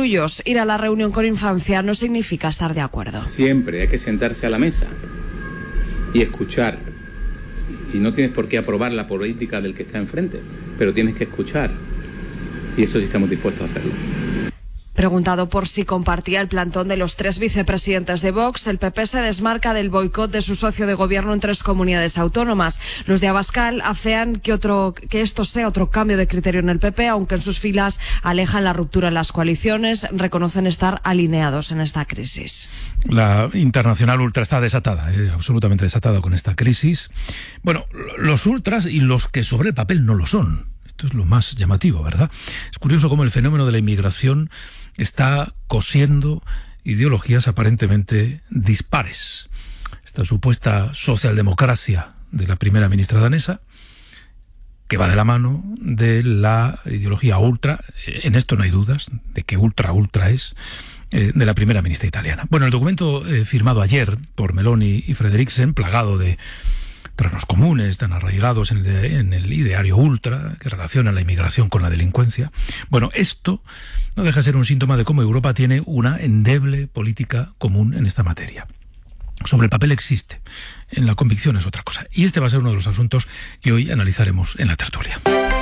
suyos. Ir a la reunión con Infancia no significa estar de acuerdo. Siempre hay que sentarse a la mesa y escuchar. Y no tienes por qué aprobar la política del que está enfrente, pero tienes que escuchar. Y eso sí estamos dispuestos a hacerlo. Preguntado por si compartía el plantón de los 3 vicepresidentes de Vox, el PP se desmarca del boicot de su socio de gobierno en 3 comunidades autónomas. Los de Abascal afean que esto sea otro cambio de criterio en el PP, aunque en sus filas alejan la ruptura en las coaliciones, reconocen estar alineados en esta crisis. La internacional ultra está desatada, absolutamente desatada con esta crisis. Bueno, los ultras y los que sobre el papel no lo son. Esto es lo más llamativo, ¿verdad? Es curioso cómo el fenómeno de la inmigración está cosiendo ideologías aparentemente dispares. Esta supuesta socialdemocracia de la primera ministra danesa, que va de la mano de la ideología ultra, en esto no hay dudas, de que ultra es, de la primera ministra italiana. Bueno, el documento firmado ayer por Meloni y Frederiksen, plagado de terrenos comunes tan arraigados en el ideario ultra que relaciona la inmigración con la delincuencia. Bueno, esto no deja de ser un síntoma de cómo Europa tiene una endeble política común en esta materia. Sobre el papel existe, en la convicción es otra cosa. Y este va a ser uno de los asuntos que hoy analizaremos en la tertulia.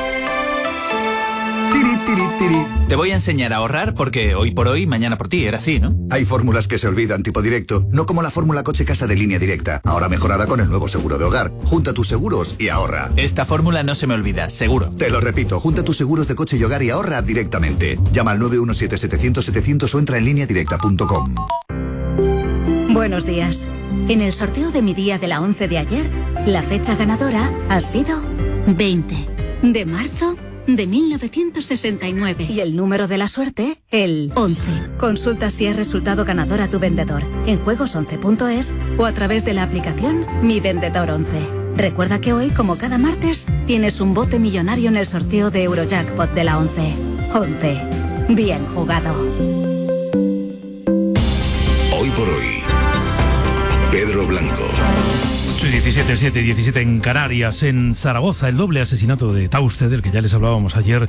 Te voy a enseñar a ahorrar porque hoy por hoy, mañana por ti, era así, ¿no? Hay fórmulas que se olvidan tipo directo, no como la fórmula coche-casa de Línea Directa, ahora mejorada con el nuevo seguro de hogar. Junta tus seguros y ahorra. Esta fórmula no se me olvida, seguro. Te lo repito, junta tus seguros de coche y hogar y ahorra directamente. Llama al 917-700-700 o entra en lineadirecta.com. Buenos días. En el sorteo de mi día de la 11 de ayer, la fecha ganadora ha sido 20 de marzo de 1969. Y el número de la suerte, el 11. Consulta si has resultado ganador a tu vendedor en juegos11.es o a través de la aplicación Mi Vendedor 11. Recuerda que hoy, como cada martes, tienes un bote millonario en el sorteo de Eurojackpot de la 11. 11. Bien jugado. Hoy por hoy, Pedro Blanco. 17, 7 y 17 en Canarias. En Zaragoza, el doble asesinato de Tauste, del que ya les hablábamos ayer,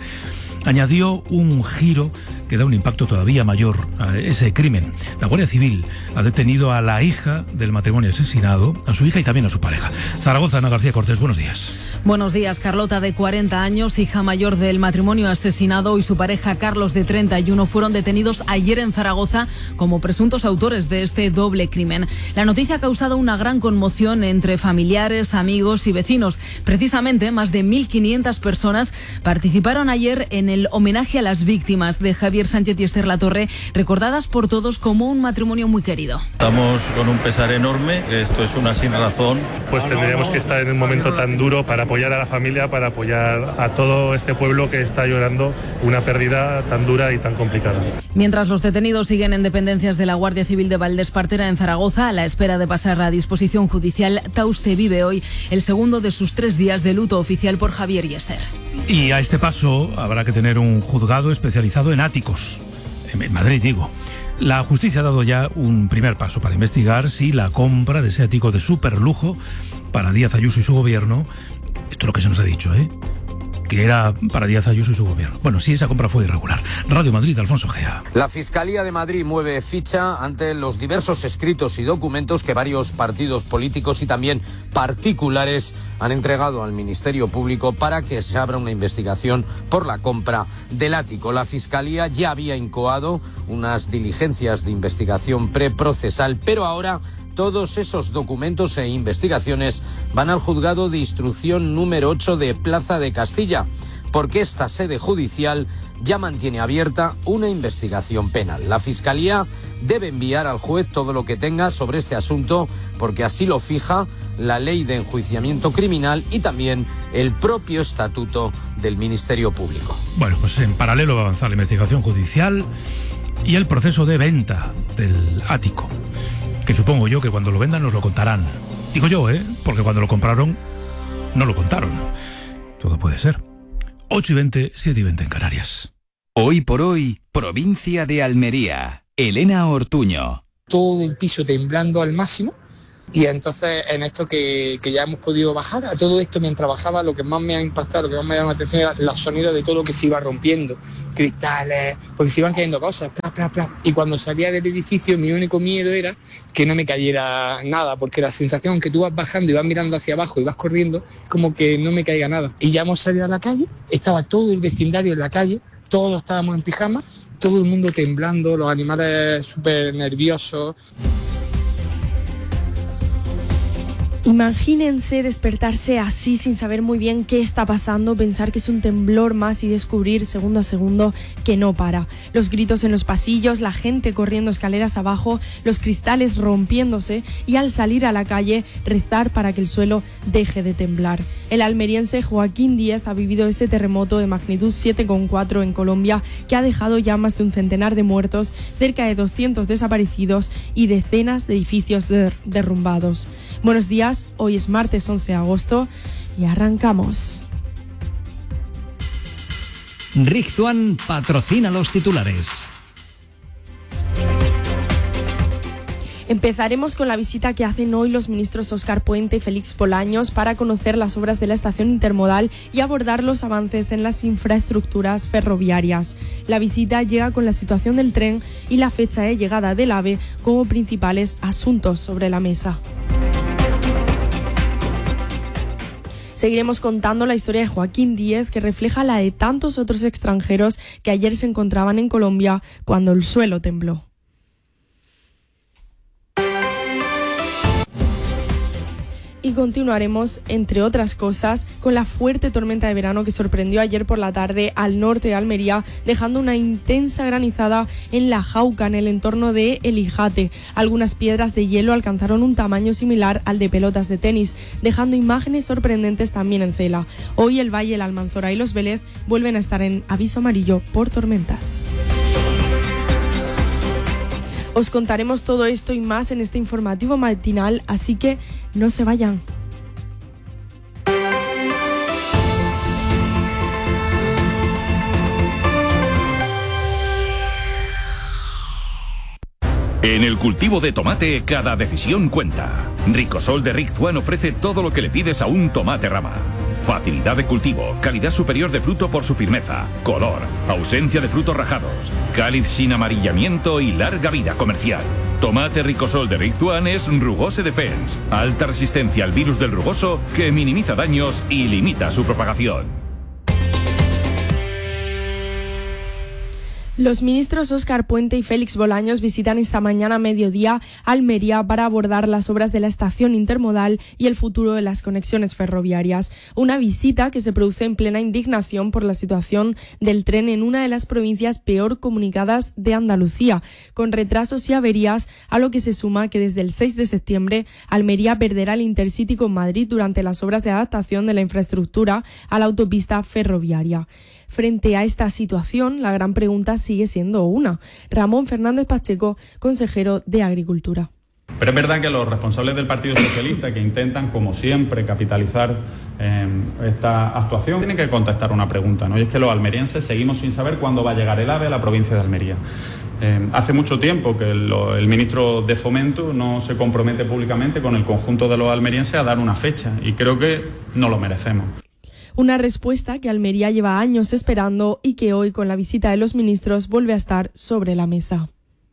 añadió un giro que da un impacto todavía mayor a ese crimen. La Guardia Civil ha detenido a la hija del matrimonio asesinado, a su hija y también a su pareja. Zaragoza, Ana García Cortés, buenos días. Buenos días. Carlota, de 40 años, hija mayor del matrimonio asesinado, y su pareja Carlos, de 31, fueron detenidos ayer en Zaragoza como presuntos autores de este doble crimen. La noticia ha causado una gran conmoción entre familiares, amigos y vecinos. Precisamente, más de 1.500 personas participaron ayer en el homenaje a las víctimas de Javier Sánchez y Esther Latorre, recordadas por todos como un matrimonio muy querido. Estamos con un pesar enorme, esto es una sin razón. Pues tendríamos que estar en un momento tan duro para apoyar a la familia, para apoyar a todo este pueblo que está llorando una pérdida tan dura y tan complicada. Mientras los detenidos siguen en dependencias de la Guardia Civil de Valdespartera, en Zaragoza, a la espera de pasar a disposición judicial, Tauste vive hoy el segundo de sus 3 días de luto oficial por Javier y Esther. Y a este paso habrá que tener un juzgado especializado en áticos, en Madrid digo. La justicia ha dado ya un primer paso para investigar si la compra de ese ático de superlujo para Díaz Ayuso y su gobierno, esto es lo que se nos ha dicho, que era para Díaz Ayuso y su gobierno. Bueno, sí, esa compra fue irregular. Radio Madrid, Alfonso Gea. La Fiscalía de Madrid mueve ficha ante los diversos escritos y documentos que varios partidos políticos y también particulares han entregado al Ministerio Público para que se abra una investigación por la compra del ático. La Fiscalía ya había incoado unas diligencias de investigación preprocesal, pero ahora todos esos documentos e investigaciones van al juzgado de instrucción número 8 de Plaza de Castilla, porque esta sede judicial ya mantiene abierta una investigación penal. La Fiscalía debe enviar al juez todo lo que tenga sobre este asunto, porque así lo fija la Ley de Enjuiciamiento Criminal y también el propio Estatuto del Ministerio Público. Bueno, pues en paralelo va a avanzar la investigación judicial y el proceso de venta del ático, que supongo yo que cuando lo vendan nos lo contarán. Digo yo, porque cuando lo compraron no lo contaron. Todo puede ser. 8:20, 7:20 en Canarias. Hoy por hoy, provincia de Almería. Elena Ortuño. Todo el piso temblando al máximo, y entonces en esto que ya hemos podido bajar, a todo esto mientras bajaba, lo que más me ha impactado, lo que más me ha llamado la atención era los sonidos de todo lo que se iba rompiendo, cristales, porque se iban cayendo cosas, Y cuando salía del edificio mi único miedo era que no me cayera nada, porque la sensación que tú vas bajando y vas mirando hacia abajo y vas corriendo, como que no me caiga nada. Y ya hemos salido a la calle, estaba todo el vecindario en la calle, todos estábamos en pijama, todo el mundo temblando, los animales súper nerviosos. Imagínense despertarse así sin saber muy bien qué está pasando, pensar que es un temblor más y descubrir segundo a segundo que no para. Los gritos en los pasillos, la gente corriendo escaleras abajo, los cristales rompiéndose y al salir a la calle rezar para que el suelo deje de temblar. El almeriense Joaquín Díez ha vivido ese terremoto de magnitud 7,4 en Colombia que ha dejado ya más de un centenar de muertos, cerca de 200 desaparecidos y decenas de edificios derrumbados. Buenos días, hoy es martes 11 de agosto y arrancamos. Rigzuan patrocina los titulares. Empezaremos con la visita que hacen hoy los ministros Óscar Puente y Félix Bolaños para conocer las obras de la estación intermodal y abordar los avances en las infraestructuras ferroviarias. La visita llega con la situación del tren y la fecha de llegada del AVE como principales asuntos sobre la mesa. Seguiremos contando la historia de Joaquín Díez, que refleja la de tantos otros extranjeros que ayer se encontraban en Colombia cuando el suelo tembló. Y continuaremos, entre otras cosas, con la fuerte tormenta de verano que sorprendió ayer por la tarde al norte de Almería, dejando una intensa granizada en La Jauca, en el entorno de El Ijate. Algunas piedras de hielo alcanzaron un tamaño similar al de pelotas de tenis, dejando imágenes sorprendentes también en Cela. Hoy el Valle, el Almanzora y los Vélez vuelven a estar en aviso amarillo por tormentas. Os contaremos todo esto y más en este informativo matinal, así que no se vayan. En el cultivo de tomate, cada decisión cuenta. Ricosol de Rigzuan ofrece todo lo que le pides a un tomate rama. Facilidad de cultivo, calidad superior de fruto por su firmeza, color, ausencia de frutos rajados, cáliz sin amarillamiento y larga vida comercial. Tomate Ricosol de Rigzuan es Rugose Defense, alta resistencia al virus del rugoso que minimiza daños y limita su propagación. Los ministros Óscar Puente y Félix Bolaños visitan esta mañana a mediodía Almería para abordar las obras de la estación intermodal y el futuro de las conexiones ferroviarias. Una visita que se produce en plena indignación por la situación del tren en una de las provincias peor comunicadas de Andalucía, con retrasos y averías, a lo que se suma que desde el 6 de septiembre Almería perderá el Intercity con Madrid durante las obras de adaptación de la infraestructura a la autopista ferroviaria. Frente a esta situación, la gran pregunta sigue siendo una. Ramón Fernández Pacheco, consejero de Agricultura. Pero es verdad que los responsables del Partido Socialista, que intentan, como siempre, capitalizar esta actuación, tienen que contestar una pregunta, ¿no? Y es que los almerienses seguimos sin saber cuándo va a llegar el AVE a la provincia de Almería. Hace mucho tiempo que el ministro de Fomento no se compromete públicamente con el conjunto de los almerienses a dar una fecha, y creo que no lo merecemos. Una respuesta que Almería lleva años esperando y que hoy, con la visita de los ministros, vuelve a estar sobre la mesa.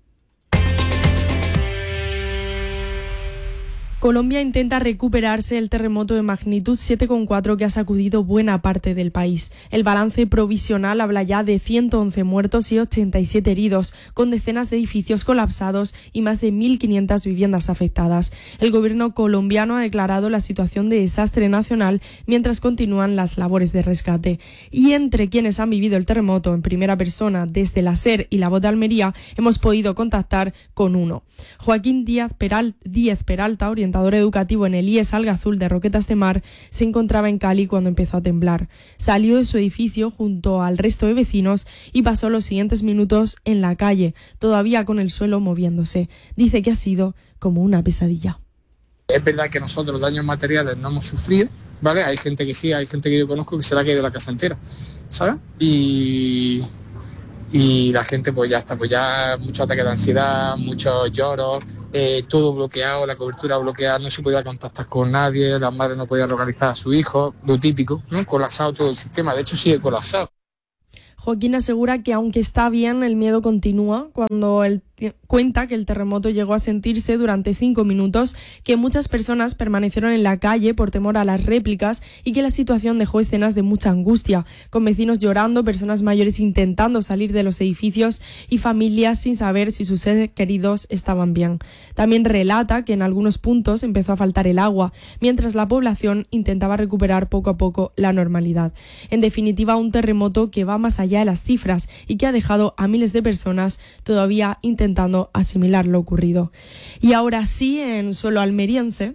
Colombia intenta recuperarse del terremoto de magnitud 7,4 que ha sacudido buena parte del país. El balance provisional habla ya de 111 muertos y 87 heridos, con decenas de edificios colapsados y más de 1.500 viviendas afectadas. El gobierno colombiano ha declarado la situación de desastre nacional mientras continúan las labores de rescate. Y entre quienes han vivido el terremoto en primera persona desde la SER y la Voz de Almería, hemos podido contactar con uno. Joaquín Díez Peralta, orientador educativo en el IES Algazul de Roquetas de Mar, se encontraba en Cali cuando empezó a temblar. Salió de su edificio junto al resto de vecinos y pasó los siguientes minutos en la calle, todavía con el suelo moviéndose. Dice que ha sido como una pesadilla. Es verdad que nosotros los daños materiales no hemos sufrido, ¿vale? Hay gente que sí, hay gente que yo conozco que se le ha caído la casa entera, ¿sabes? Y la gente pues ya está, pues ya mucho ataque de ansiedad, muchos lloros, todo bloqueado, la cobertura bloqueada, no se podía contactar con nadie, las madres no podían localizar a su hijo, lo típico, ¿no? Colapsado todo el sistema, de hecho sigue colapsado. Joaquín asegura que aunque está bien, el miedo continúa cuando cuenta que el terremoto llegó a sentirse durante 5 minutos, que muchas personas permanecieron en la calle por temor a las réplicas y que la situación dejó escenas de mucha angustia, con vecinos llorando, personas mayores intentando salir de los edificios y familias sin saber si sus seres queridos estaban bien. También relata que en algunos puntos empezó a faltar el agua, mientras la población intentaba recuperar poco a poco la normalidad. En definitiva, un terremoto que va más allá de las cifras y que ha dejado a miles de personas todavía intentando asimilar lo ocurrido. Y ahora sí, en suelo almeriense.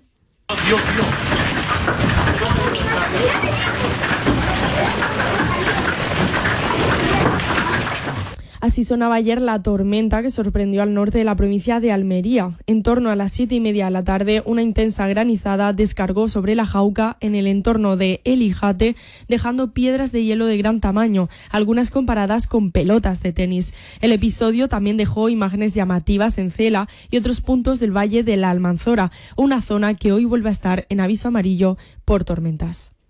Así sonaba ayer la tormenta que sorprendió al norte de la provincia de Almería. En torno a las 7:30 de la tarde, una intensa granizada descargó sobre la Jauca en el entorno de El Ijate, dejando piedras de hielo de gran tamaño, algunas comparadas con pelotas de tenis. El episodio también dejó imágenes llamativas en Cela y otros puntos del Valle de la Almanzora, una zona que hoy vuelve a estar en aviso amarillo por tormentas.